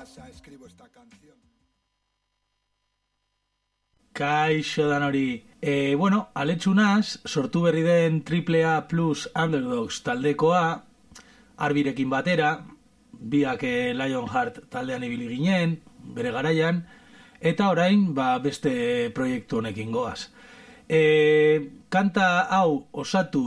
Kaixo danori. Bueno, aletxunaz, sortu berri den AAA Plus Underdogs taldekoa, Arbirekin batera, biak Lionheart taldean ibili ginen, bere garaian, eta orain beste proiektu honekin goaz. Kanta hau osatu